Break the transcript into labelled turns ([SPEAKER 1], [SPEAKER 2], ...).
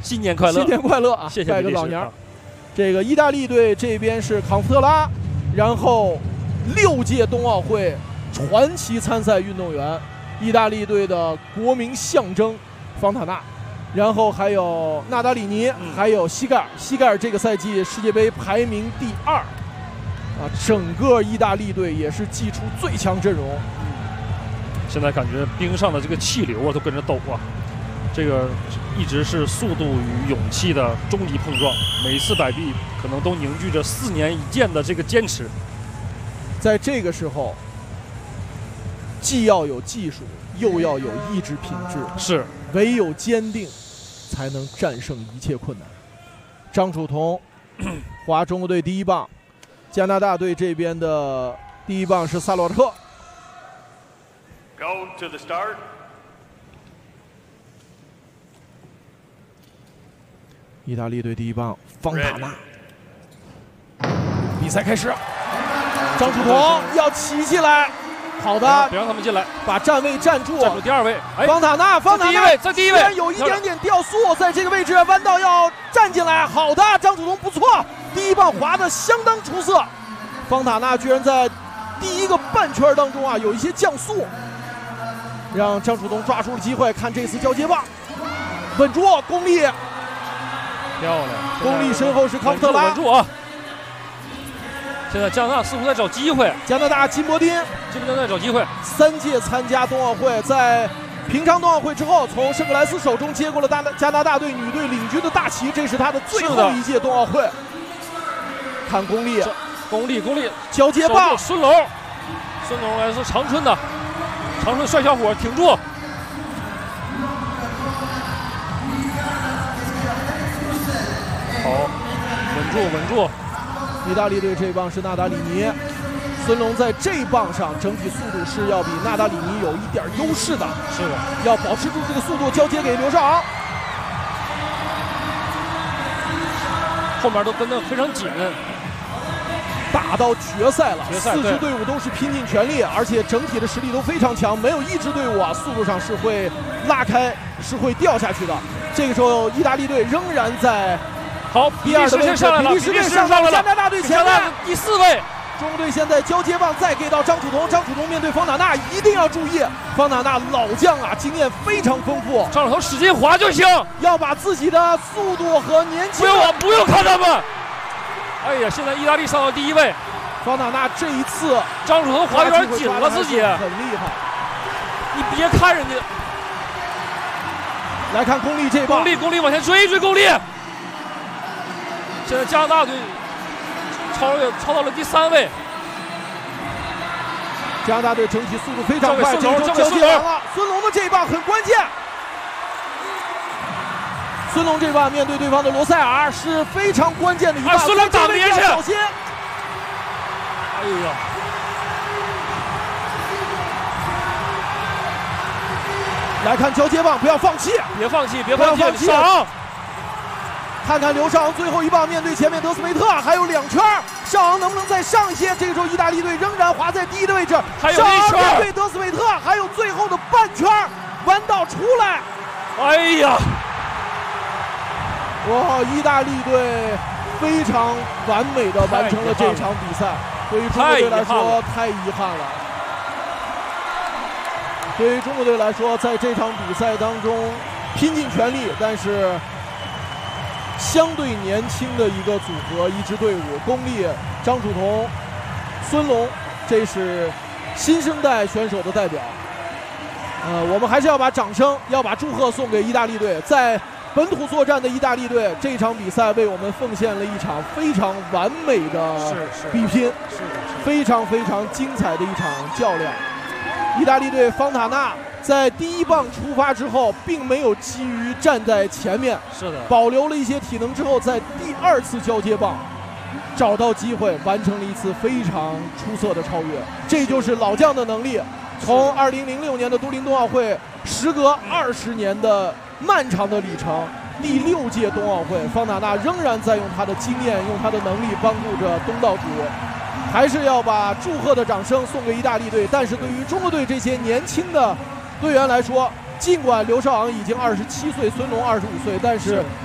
[SPEAKER 1] 新年快乐，
[SPEAKER 2] 新年快乐啊！
[SPEAKER 1] 谢谢
[SPEAKER 2] 拜个早年。这个意大利队这边是康夫特拉，然后6届冬奥会传奇参赛运动员，意大利队的国民象征方塔纳，然后还有纳达里尼，还有西盖尔。西盖尔这个赛季世界杯排名第2，啊，整个意大利队也是祭出最强阵容。
[SPEAKER 1] 现在感觉冰上的这个气流啊都跟着抖啊，这个一直是速度与勇气的终极碰撞，每次摆臂可能都凝聚着4年一见的这个坚持。
[SPEAKER 2] 在这个时候，既要有技术，又要有意志品质，
[SPEAKER 1] 是
[SPEAKER 2] 唯有坚定，才能战胜一切困难。张楚彤划中国队第1棒，加拿大队这边的第1棒是萨洛特。
[SPEAKER 3] Go to the start.
[SPEAKER 2] 意大利队第1棒方塔纳。比赛开始，张楚彤要骑起来，好的，
[SPEAKER 1] 别让他们进来，
[SPEAKER 2] 把站位站住，
[SPEAKER 1] 站住第2位。哎，
[SPEAKER 2] 方塔纳，方塔纳
[SPEAKER 1] 在第一位，
[SPEAKER 2] 有一点点掉速，在这个位置弯道要站进来，好的，张楚彤不错，第1棒滑得相当出色。方塔纳居然在第1个半圈当中啊有一些降速，让张楚彤抓住了机会。看这次交接棒，稳住，功力
[SPEAKER 1] 漂亮，
[SPEAKER 2] 功力身后是康夫特拉，
[SPEAKER 1] 稳住啊！现在加拿大似乎在找机会，
[SPEAKER 2] 加拿大金伯丁
[SPEAKER 1] 在找机会。
[SPEAKER 2] 3届参加冬奥会，在平昌冬奥会之后，从圣克莱斯手中接过了加拿大队女队领军的大旗，这是他的最后1届冬奥会。看功力，交接棒，
[SPEAKER 1] 孙龙来自长春的，长春帅小伙，挺住。好，稳住。
[SPEAKER 2] 意大利队这一棒是纳达里尼，孙龙在这一棒上整体速度是要比纳达里尼有一点优势的。
[SPEAKER 1] 是的，
[SPEAKER 2] 要保持住这个速度，交接给刘少昂。
[SPEAKER 1] 后面都跟得非常紧，
[SPEAKER 2] 打到决赛了，4支队伍都是拼尽全力，而且整体的实力都非常强，没有一支队伍啊速度上是会拉开，是会掉下去的。这个时候，意大利队仍然在
[SPEAKER 1] 好
[SPEAKER 2] 第2的位置，比利时队上来了，加拿大队前面
[SPEAKER 1] 第4位。
[SPEAKER 2] 中国队现在交接棒再给到张楚彤，张楚彤面对方塔纳一定要注意，方塔纳老将啊，经验非常丰富，
[SPEAKER 1] 张楚彤使劲滑就行，
[SPEAKER 2] 要把自己的速度和年轻。
[SPEAKER 1] 不用看他们。哎呀，现在意大利上到第1位，
[SPEAKER 2] 方塔纳这一次
[SPEAKER 1] 张楚彤滑有点紧了，自己
[SPEAKER 2] 很厉害。
[SPEAKER 1] 你别看人家，
[SPEAKER 2] 来看功力这棒，
[SPEAKER 1] 功力往前追功力。现在加拿大队超到了第3位，
[SPEAKER 2] 加拿大队整体速度非常快，这个交接完了，孙龙的这一棒很关键。孙龙这棒面对对方的罗塞尔是非常关键的一棒，
[SPEAKER 1] 孙龙打不进去，
[SPEAKER 2] 小心！
[SPEAKER 1] 哎呀，
[SPEAKER 2] 来看交接棒，不要放弃，
[SPEAKER 1] 别放弃！
[SPEAKER 2] 上！看看刘少昂最后一棒面对前面德斯梅特，还有2圈，少昂能不能再上一些？这个时候意大利队仍然滑在第1的位置，
[SPEAKER 1] 还有1圈
[SPEAKER 2] 面对德斯梅特，还有最后的半圈，弯道出来。
[SPEAKER 1] 哎呀！
[SPEAKER 2] 哇！意大利队非常完美的完成了这场比赛，对于中国队来说太遗憾了。对于中国队来说，在这场比赛当中拼尽全力，但是相对年轻的一个组合，一支队伍，功力张楚彤、孙龙，这是新生代选手的代表。我们还是要把掌声，要把祝贺送给意大利队，在本土作战的意大利队，这场比赛为我们奉献了一场非常完美的比拼，非常精彩的一场较量。意大利队方塔纳在第1棒出发之后，并没有急于站在前面，保留了一些体能之后，在第2次交接棒找到机会，完成了一次非常出色的超越。这就是老将的能力。从2006年的都灵冬奥会，时隔20年的漫长的里程，第6届冬奥会，方塔纳仍然在用他的经验、用他的能力帮助着东道主。还是要把祝贺的掌声送给意大利队，但是对于中国队这些年轻的队员来说，尽管刘少昂已经27岁，孙龙25岁，但是